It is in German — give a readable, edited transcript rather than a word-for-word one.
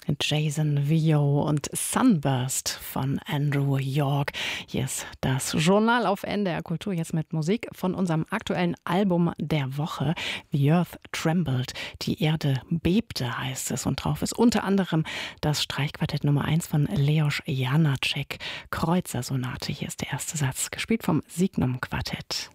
Jason Vio und Sunburst von Andrew York. Hier ist das Journal auf NDR Kultur, jetzt mit Musik von unserem aktuellen Album der Woche. The Earth Trembled, die Erde bebte, heißt es. Und drauf ist unter anderem das Streichquartett Nummer 1 von Leos Janáček, Kreutzer-Sonate. Hier ist der erste Satz, gespielt vom Signum Quartett.